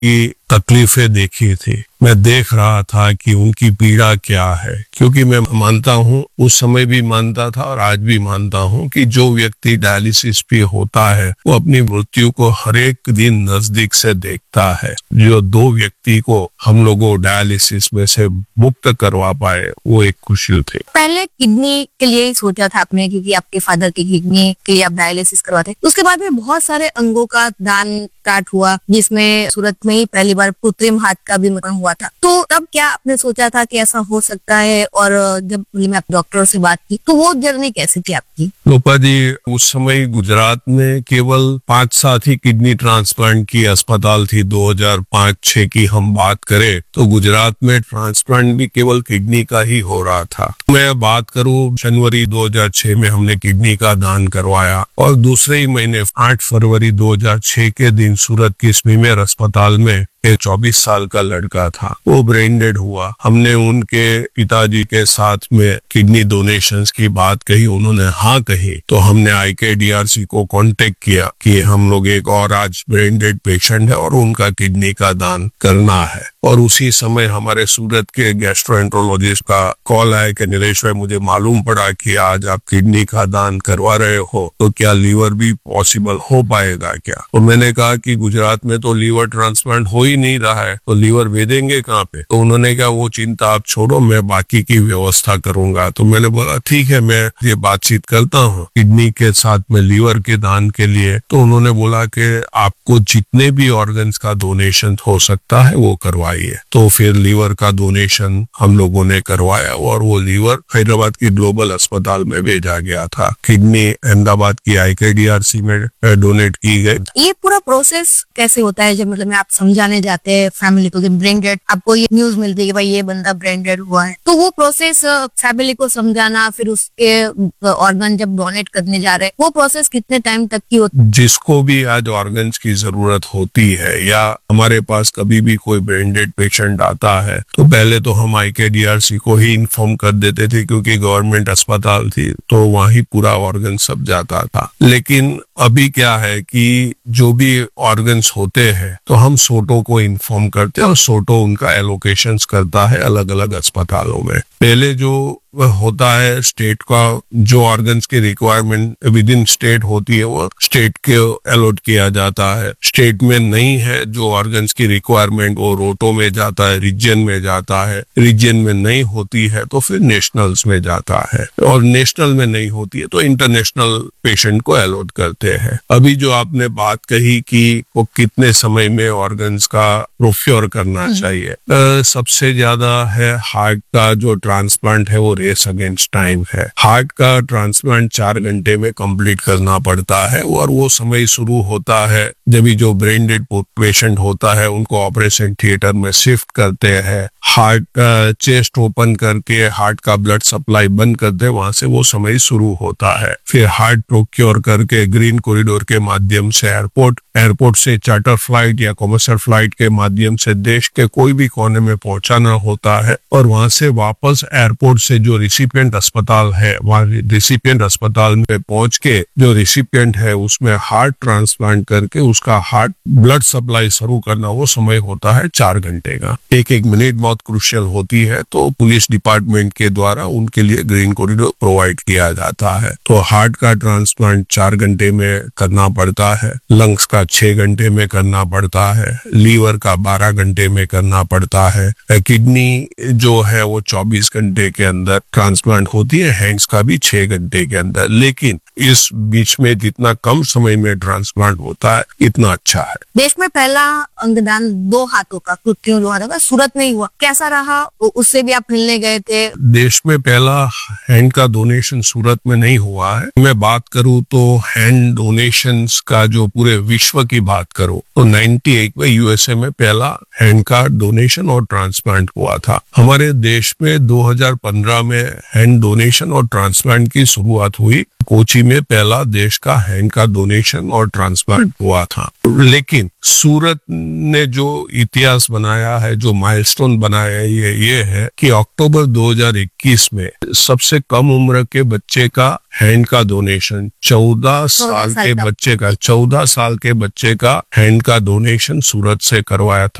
की तकलीफें देखी थी। मैं देख रहा था कि उनकी पीड़ा क्या है, क्योंकि मैं मानता हूँ, उस समय भी मानता था और आज भी मानता हूँ कि जो व्यक्ति डायलिसिस पे होता है वो अपनी मृत्यु को हर एक दिन नजदीक से देखता है। जो 2 व्यक्ति को हम लोगों डायलिसिस में से मुक्त करवा पाए वो एक खुशी थी। पहले किडनी के लिए ही सोचा था आपने, क्योंकि आपके फादर की किडनी के लिए आप डायलिसिस करवाते। उसके बाद में बहुत सारे अंगों का दान स्टार्ट हुआ, जिसमें सूरत में ही पहली बार कृत्रिम हार्ट का भी मरण हुआ था। तो तब क्या आपने सोचा था कि ऐसा हो सकता है? और जब मैं आप डॉक्टर से बात की तो वो जर्नी कैसी थी आपकी? लोपा जी, उस समय गुजरात में केवल 5-7 ही किडनी ट्रांसप्लांट की अस्पताल थी। 2005-6 की हम बात करें तो गुजरात में ट्रांसप्लांट भी केवल किडनी का ही हो रहा था। मैं बात करूं, जनवरी 2006 में हमने किडनी का दान करवाया और दूसरे ही महीने 8 फरवरी 2006 के दिन सूरत की स्मीमेर अस्पताल में एक 24 साल का लड़का था, वो ब्रेन डेड हुआ। हमने उनके पिताजी के साथ में किडनी डोनेशंस की बात कही, उन्होंने हाँ कही, तो हमने IKDRC को कांटेक्ट किया कि हम लोग एक और आज ब्रेन डेड पेशेंट है और उनका किडनी का दान करना है। और उसी समय हमारे सूरत के गैस्ट्रोएंट्रोलॉजिस्ट का कॉल आया कि नीलेश भाई, मुझे मालूम पड़ा कि आज आप किडनी का दान करवा रहे हो, तो क्या लीवर भी पॉसिबल हो पाएगा क्या? तो मैंने कहा कि गुजरात में तो लीवर ट्रांसप्लांट हो ही नहीं रहा है, तो लीवर भेजेंगे कहाँ पे? तो उन्होंने कहा वो चिंता आप छोड़ो, मैं बाकी की व्यवस्था करूंगा। तो मैंने बोला ठीक है, मैं ये बातचीत करता हूँ किडनी के साथ में लीवर के दान के लिए। तो उन्होंने बोला कि आपको जितने भी ऑर्गन्स का डोनेशन हो सकता है वो करवाइए। तो फिर लीवर का डोनेशन हम लोगों ने करवाया और वो लीवर हैदराबाद की ग्लोबल अस्पताल में भेजा गया था। किडनी अहमदाबाद की IKDRC में डोनेट की गई। ये पूरा प्रोसेस कैसे होता है? जब मतलब आप समझाने जाते हैं फैमिली को कि ब्रेन डेड, आपको ये न्यूज मिलती है कि भाई ये बंदा ब्रेन डेड हुआ है, तो वो प्रोसेस फैमिली को समझाना, फिर उसके ऑर्गन जब डोनेट करने जा रहे हैं, वो प्रोसेस कितने टाइम तक की होती है? जिसको भी आज ऑर्गन्स की जरूरत होती है या हमारे पास कभी भी कोई ब्रेन डेड पेशेंट आता है, तो पहले तो हम IKDRC को ही इन्फॉर्म कर देते थे, क्योंकि गवर्नमेंट अस्पताल थी तो वहीं पूरा ऑर्गन सब जाता था। लेकिन अभी क्या है कि जो भी ऑर्गन्स होते हैं तो हम सोटो को इन्फॉर्म करते हैं और सोटो उनका एलोकेशंस करता है अलग अलग अस्पतालों में। पहले जो होता है स्टेट का जो ऑर्गन्स की रिक्वायरमेंट विद इन स्टेट होती है वो स्टेट के अलॉट किया जाता है। स्टेट में नहीं है जो ऑर्गन्स की रिक्वायरमेंट, वो रोटो में जाता है, रीजन में जाता है। रीजन में नहीं होती है तो फिर नेशनल्स में जाता है, और नेशनल में नहीं होती है तो इंटरनेशनल पेशेंट को अलॉट करते हैं। अभी जो आपने बात कही कि वो कितने समय में ऑर्गन्स का प्रोक्योर करना चाहिए, सबसे ज्यादा है हार्ट का जो ट्रांसप्लांट है वो रेस अगेंस्ट टाइम है। हार्ट का ट्रांसप्लांट 4 घंटे में कंप्लीट करना पड़ता है और वो समय शुरू होता है जब भी जो ब्रेन डेड पेशेंट होता है उनको ऑपरेशन थिएटर में शिफ्ट करते हैं। हार्ट का चेस्ट ओपन करके हार्ट का ब्लड सप्लाई बंद करते हैं, वहां से वो समय शुरू होता है। फिर हार्ट प्रोक्योर करके ग्रीन कॉरिडोर के माध्यम से एयरपोर्ट से चार्टर फ्लाइट या कमर्शियल फ्लाइट के माध्यम से देश के कोई भी कोने में पहुंचाना होता है, और वहां से वापस एयरपोर्ट से जो रिसिपिएंट अस्पताल है वहां रिसिपिएंट अस्पताल में पहुंच के जो रिसिपिएंट है उसमें हार्ट ट्रांसप्लांट करके उसका हार्ट ब्लड सप्लाई शुरू करना, वो समय होता है 4 घंटे का। एक मिनट बहुत क्रूशियल होती है, तो पुलिस डिपार्टमेंट के द्वारा उनके लिए ग्रीन कॉरिडोर प्रोवाइड किया जाता है। तो हार्ट का ट्रांसप्लांट 4 घंटे में करना पड़ता है, लंग्स का 6 घंटे में करना पड़ता है, लीवर का 12 घंटे में करना पड़ता है, किडनी जो है वो 24 घंटे के अंदर ट्रांसप्लांट होती है, हैंड्स का भी 6 घंटे के अंदर। लेकिन इस बीच में जितना कम समय में ट्रांसप्लांट होता है इतना अच्छा है। देश में पहला अंगदान 2 हाथों का कृत्रिम हाथों का सूरत में ही हुआ, कैसा रहा? उससे भी आप मिलने गए थे? देश में पहला हैंड का डोनेशन सूरत में नहीं हुआ है। मैं बात करूं तो हैंड डोनेशंस का जो पूरे विश्व की बात करूं तो 98 में USA में पहला हैंड का डोनेशन और ट्रांसप्लांट हुआ था। हमारे देश में 2015 में हैंड डोनेशन और ट्रांसप्लांट की शुरुआत हुई। कोची में पहला देश का हैंड का डोनेशन और ट्रांसप्लांट हुआ था। लेकिन सूरत ने जो इतिहास बनाया है, जो माइलस्टोन बनाया है, ये है कि अक्टूबर 2021 में सबसे कम उम्र के बच्चे का हैंड का डोनेशन 14 साल के बच्चे का हैंड का डोनेशन सूरत से करवाया था।